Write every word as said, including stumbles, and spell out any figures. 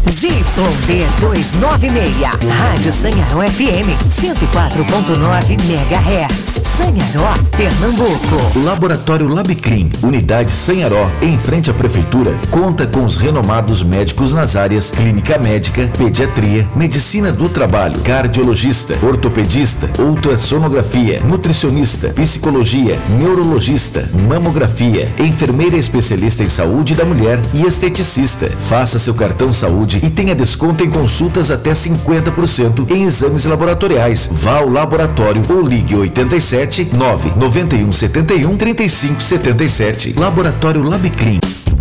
Z Y D duzentos e noventa e seis, Rádio Sanharó F M, cento e quatro ponto nove megahertz, Sanharó, Pernambuco. Laboratório Labicrim, Unidade Sanharó, em frente à Prefeitura, conta com os renomados médicos nas áreas Clínica Médica, Pediatria, Medicina do Trabalho, Cardiologista, Ortopedista, Ultrassonografia, Nutricionista, Psicologia, Neurologista, Mamografia, Enfermeira especialista em saúde da mulher e esteticista. Faça seu cartão saúde e tenha desconto em consultas até cinquenta por cento em exames laboratoriais. Vá ao laboratório ou ligue oitenta e sete, nove nove um sete um, três cinco sete sete. Laboratório Labicrim.